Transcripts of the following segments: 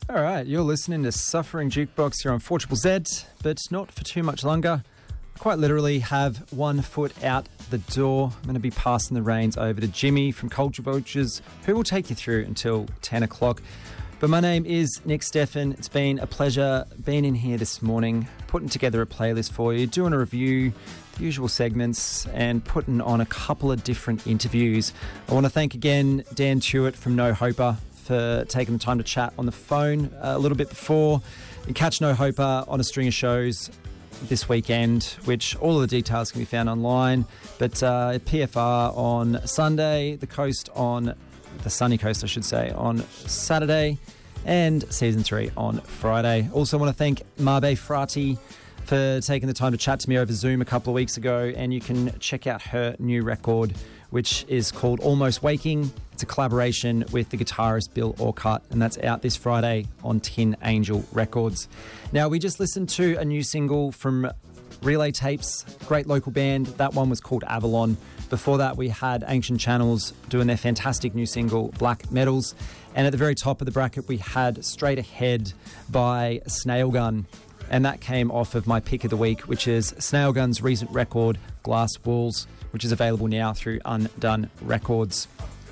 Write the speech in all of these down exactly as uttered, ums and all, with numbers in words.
All right, you're listening to Suffering Jukebox here on four Z Z Z, but not for too much longer. Quite literally have one foot out the door. I'm going to be passing the reins over to Jimmy from Culture Vultures, who will take you through until ten o'clock. But my name is Nick Steffen. It's been a pleasure being in here this morning, putting together a playlist for you, doing a review, the usual segments, and putting on a couple of different interviews. I want to thank again Dan Tuitt from No Hoper for taking the time to chat on the phone a little bit before. You can catch No Hoper on a string of shows this weekend, which all of the details can be found online. But uh, P F R on Sunday, The Coast on the Sunny Coast, I should say, on Saturday, and Season three on Friday. Also want to thank Mabe Frati for taking the time to chat to me over Zoom a couple of weeks ago, and you can check out her new record, which is called Almost Waking. It's a collaboration with the guitarist Bill Orcutt, and that's out this Friday on Tin Angel Records. Now, we just listened to a new single from Relay Tapes, great local band. That one was called Avalon. Before that, we had Ancient Channels doing their fantastic new single, Black Metals. And at the very top of the bracket, we had Straight Ahead by Snail Gun. And that came off of my pick of the week, which is Snail Gun's recent record, Glass Walls, which is available now through Undone Records.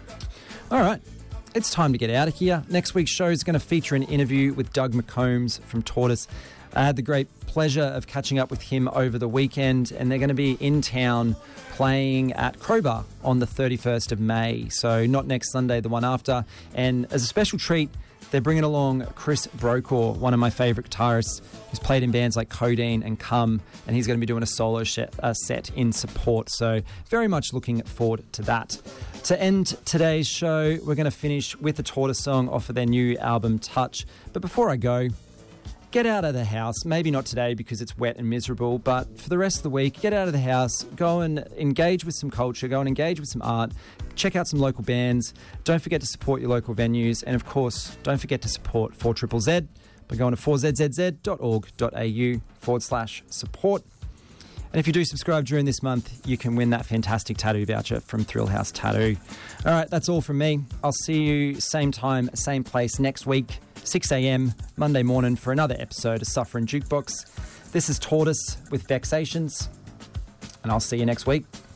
All right, it's time to get out of here. Next week's show is going to feature an interview with Doug McCombs from Tortoise. I had the great pleasure of catching up with him over the weekend, and they're going to be in town playing at Crowbar on the thirty-first of May. So not next Sunday, the one after. And as a special treat, they're bringing along Chris Brokaw, one of my favourite guitarists, who's played in bands like Codeine and Cum, and he's going to be doing a solo set, uh, set in support. So very much looking forward to that. To end today's show, we're going to finish with a Tortoise song off of their new album, Touch. But before I go, get out of the house. Maybe not today because it's wet and miserable, but for the rest of the week, get out of the house, go and engage with some culture, go and engage with some art, check out some local bands. Don't forget to support your local venues, and of course, don't forget to support four Z Z Z by going to four z z z dot org dot a u forward slash support. And if you do subscribe during this month, you can win that fantastic tattoo voucher from Thrill House Tattoo. All right, that's all from me. I'll see you same time, same place next week, six a.m. Monday morning for another episode of Suffering Jukebox. This is Tortoise with Vexations, and I'll see you next week.